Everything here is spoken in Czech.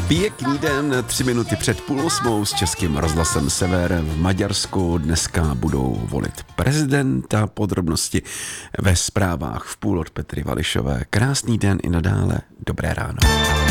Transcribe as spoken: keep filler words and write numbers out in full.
Pěkný den, tři minuty před půl osmou s Českým rozhlasem Sever. V Maďarsku dneska budou volit prezidenta. Podrobnosti ve zprávách v půl od Petry Vališové. Krásný den i nadále. Dobré ráno.